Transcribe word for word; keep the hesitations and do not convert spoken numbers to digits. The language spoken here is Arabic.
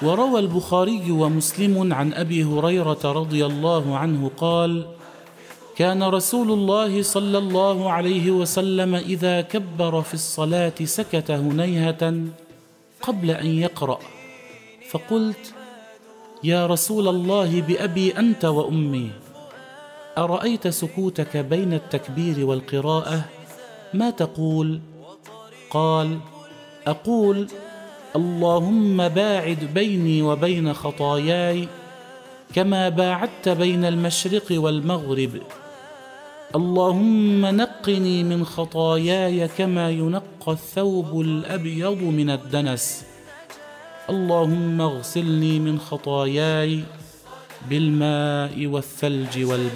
وروى البخاري ومسلم عن أبي هريرة رضي الله عنه قال: كان رسول الله صلى الله عليه وسلم إذا كبر في الصلاة سكت هنيهة قبل أن يقرأ، فقلت: يا رسول الله بأبي أنت وأمي، أرأيت سكوتك بين التكبير والقراءة؟ ما تقول؟ قال: أقول: اللهم باعد بيني وبين خطاياي كما باعدت بين المشرق والمغرب، اللهم نقني من خطاياي كما ينقى الثوب الأبيض من الدنس، اللهم اغسلني من خطاياي بالماء والثلج والبرد.